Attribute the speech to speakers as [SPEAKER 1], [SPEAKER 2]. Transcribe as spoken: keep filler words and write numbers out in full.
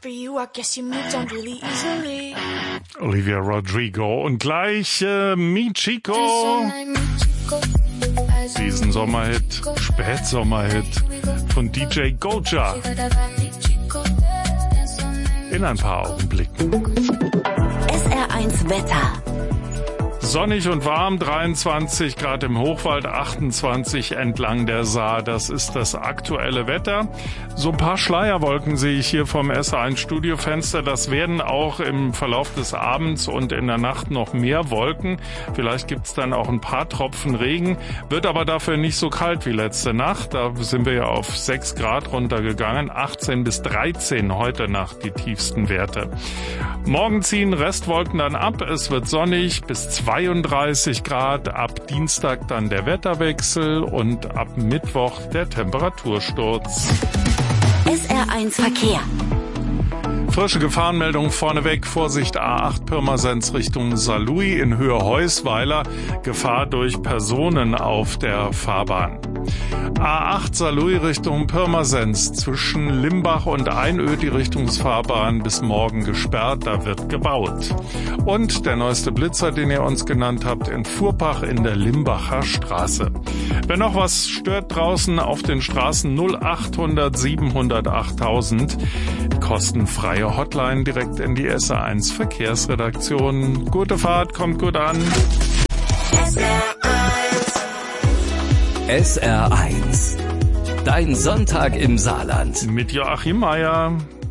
[SPEAKER 1] Olivia Rodrigo und gleich äh, Michiko. Diesen Sommerhit, Spätsommerhit von D J Goja. In ein paar Augenblicken.
[SPEAKER 2] S R eins Wetter.
[SPEAKER 1] Sonnig und warm, dreiundzwanzig Grad im Hochwald, achtundzwanzig entlang der Saar. Das ist das aktuelle Wetter. So ein paar Schleierwolken sehe ich hier vom S R eins Studiofenster. Das werden auch im Verlauf des Abends und in der Nacht noch mehr Wolken. Vielleicht gibt's dann auch ein paar Tropfen Regen. Wird aber dafür nicht so kalt wie letzte Nacht. Da sind wir ja auf sechs Grad runtergegangen. achtzehn bis dreizehn heute Nacht die tiefsten Werte. Morgen ziehen Restwolken dann ab. Es wird sonnig bis zweiunddreißig Grad, ab Dienstag dann der Wetterwechsel und ab Mittwoch der Temperatursturz.
[SPEAKER 2] S R eins Verkehr.
[SPEAKER 1] Frische Gefahrenmeldung vorneweg. Vorsicht A acht Pirmasens Richtung Saarlouis in Höhe Heusweiler. Gefahr durch Personen auf der Fahrbahn. A acht Saarlouis Richtung Pirmasens. Zwischen Limbach und Einöd die Richtungsfahrbahn bis morgen gesperrt. Da wird gebaut. Und der neueste Blitzer, den ihr uns genannt habt, in Fuhrpach in der Limbacher Straße. Wenn noch was stört draußen auf den Straßen, null achthundert siebenhundert achttausend. Kostenfreie Hotline direkt in die S R eins Verkehrsredaktion. Gute Fahrt, kommt gut an.
[SPEAKER 2] S R eins.
[SPEAKER 3] S R eins. Dein Sonntag im Saarland.
[SPEAKER 1] Mit Joachim Meier.